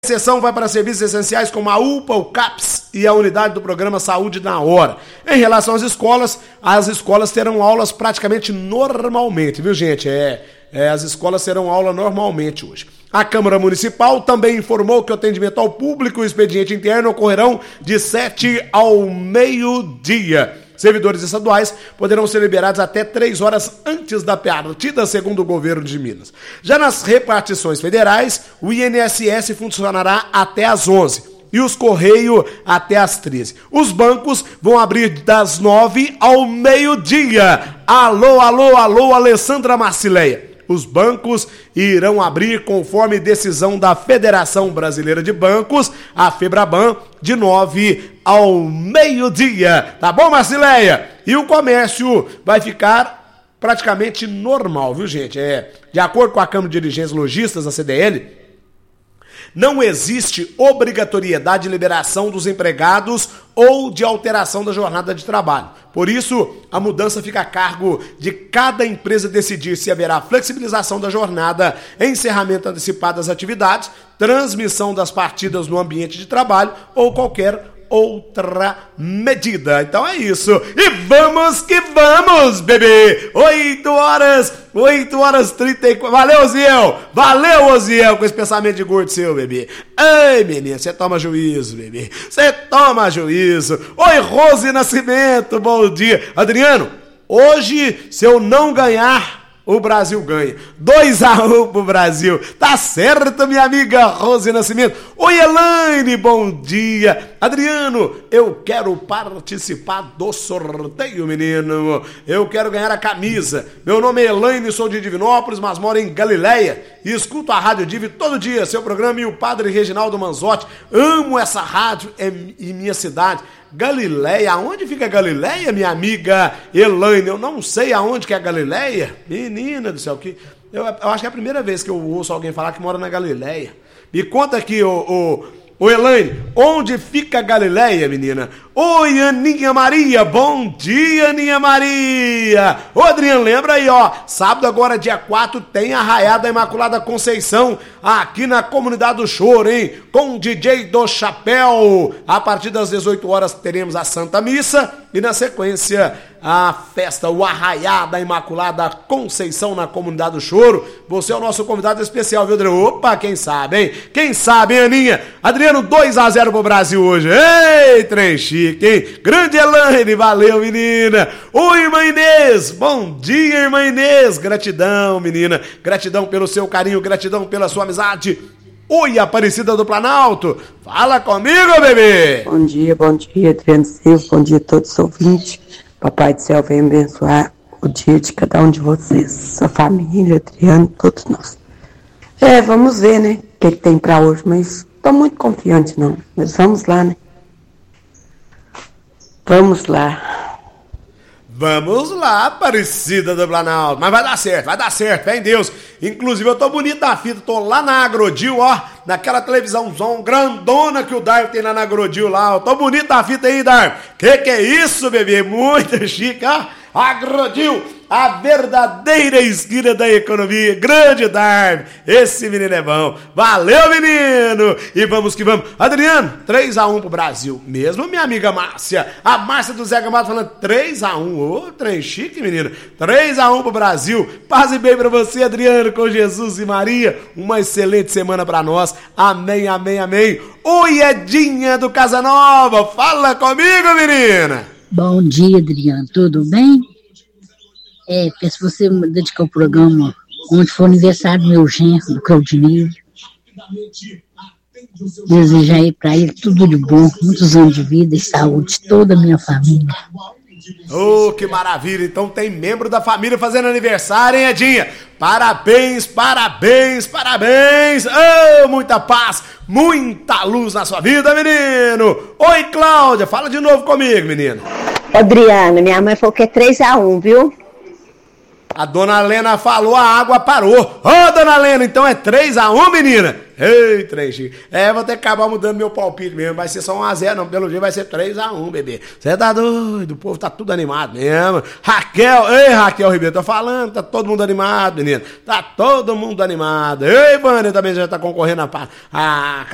exceção vai para serviços essenciais como a UPA, o CAPS e a unidade do programa Saúde na Hora. Em relação às escolas terão aulas praticamente normalmente, viu, gente? As escolas terão aula normalmente hoje. A Câmara Municipal também informou que o atendimento ao público e o expediente interno ocorrerão de 7 ao meio-dia. Servidores estaduais poderão ser liberados até 3 horas antes da partida, segundo o governo de Minas. Já nas repartições federais, o INSS funcionará até às 11 e os Correios até às 13. Os bancos vão abrir das 9 ao meio-dia. Alô, Alessandra Marcileia. Os bancos irão abrir conforme decisão da Federação Brasileira de Bancos, a FEBRABAN, de 9 ao meio-dia. Tá bom, Marcileia? E o comércio vai ficar praticamente normal, viu, gente? De acordo com a Câmara de Dirigentes Lojistas, a CDL, não existe obrigatoriedade de liberação dos empregados ou de alteração da jornada de trabalho. Por isso, a mudança fica a cargo de cada empresa decidir se haverá flexibilização da jornada, encerramento antecipado das atividades, transmissão das partidas no ambiente de trabalho ou qualquer outra medida. Então é isso. E vamos que vamos, bebê! 8h34. Valeu, Oziel! Valeu, Oziel, com esse pensamento de gordo seu, bebê. Ei, menina, você toma juízo, bebê. Você toma juízo. Oi, Rose Nascimento, bom dia. Adriano, hoje, se eu não ganhar, o Brasil ganha. 2-1 pro Brasil. Tá certo, minha amiga Rose Nascimento. Oi, Elaine, bom dia. Adriano, eu quero participar do sorteio, menino. Eu quero ganhar a camisa. Meu nome é Elaine, sou de Divinópolis, mas moro em Galileia e escuto a Rádio Div todo dia, seu programa e o padre Reginaldo Manzotti. Amo essa rádio em minha cidade. Galileia, aonde fica Galileia, minha amiga Elaine? Eu não sei aonde que é Galileia. Menina do céu, eu acho que é a primeira vez que eu ouço alguém falar que mora na Galileia. Me conta aqui, ô Elaine, onde fica Galileia, menina? Oi, Aninha Maria, bom dia, Aninha Maria. Ô, Adriano, lembra aí, ó, sábado agora, dia 4, tem a Arraiada da Imaculada Conceição, aqui na Comunidade do Choro, hein? Com o DJ do Chapéu. A partir das 18 horas teremos a Santa Missa e na sequência a festa, o Arraiada da Imaculada Conceição na Comunidade do Choro. Você é o nosso convidado especial, viu, Adriano? Opa, quem sabe, hein? Quem sabe, hein, Aninha? Adriano, 2-0 pro Brasil hoje. Ei, trem chique, hein? Grande Elaine, valeu, menina. Oi, irmã Inês, bom dia, irmã Inês. Gratidão, menina. Gratidão pelo seu carinho, gratidão pela sua amizade. Oi, Aparecida do Planalto. Fala comigo, bebê. Bom dia, Adriano Silva. Bom dia a todos os ouvintes. Papai do céu venha abençoar o dia de cada um de vocês, sua família, Adriano, todos nós. Vamos ver, né, o que tem pra hoje, mas tô muito confiante não, mas vamos lá, né? Vamos lá. Vamos lá, Aparecida do Planalto. Mas vai dar certo, fé em Deus. Inclusive, eu tô bonito da fita, tô lá na Agrodil, ó, naquela televisãozão grandona que o Darwin tem lá na Agrodil lá, ó. Tô bonito da fita aí, Darwin. Que é isso, bebê? Muito chique, ó. Agrodil, a verdadeira esquina da economia. Grande Darwin, esse menino é bom. Valeu, menino. E vamos que vamos. Adriano, 3-1 pro Brasil. Mesmo minha amiga Márcia. A Márcia do Zé Gamato falando 3-1. Ô, trem chique, menino. 3-1 pro Brasil. Paz e bem pra você, Adriano, com Jesus e Maria. Uma excelente semana pra nós. Amém, amém, amém. Oi, Edinha do Casanova. Fala comigo, menina. Bom dia, Adriano. Tudo bem? Peço você dedicar o programa onde foi o aniversário do meu genro, do Claudinei. Desejar aí para ele tudo de bom, muitos anos de vida e saúde, toda a minha família. Oh, que maravilha! Então tem membro da família fazendo aniversário, hein, Edinha? Parabéns, parabéns, parabéns! Oh, muita paz, muita luz na sua vida, menino! Oi, Cláudia, fala de novo comigo, menino. Adriano, minha mãe falou que é 3-1, viu? A dona Lena falou, a água parou. Ô, dona Lena, então é 3-1, menina? Ei, trem chique. Vou ter que acabar mudando meu palpite mesmo. Vai ser só 1-0, não. Pelo jeito vai ser 3-1, bebê. Você tá doido? O povo tá tudo animado mesmo. Raquel, ei, Raquel Ribeiro, tô falando, tá todo mundo animado, menino. Tá todo mundo animado. Ei, Vânia, também já tá concorrendo a